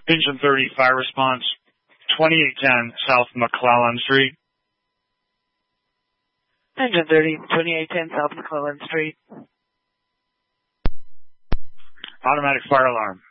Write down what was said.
Engine 30, fire response, 2810 South McClellan Street. Engine 30, 2810 South McClellan Street. Automatic fire alarm.